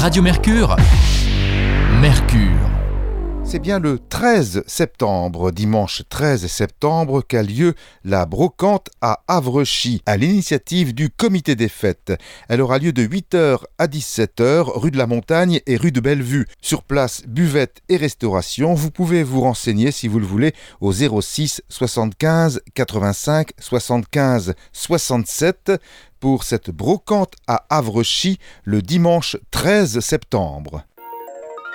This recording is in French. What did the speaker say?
Radio Mercure, Mercure. C'est bien le 13 septembre, dimanche 13 septembre, qu'a lieu la brocante à Havrechy, à l'initiative du comité des fêtes. Elle aura lieu de 8h à 17h, rue de la Montagne et rue de Bellevue. Sur place, buvette et restauration. Vous pouvez vous renseigner, si vous le voulez, au 06 75 85 75 67 pour cette brocante à Havrechy le dimanche 13 septembre.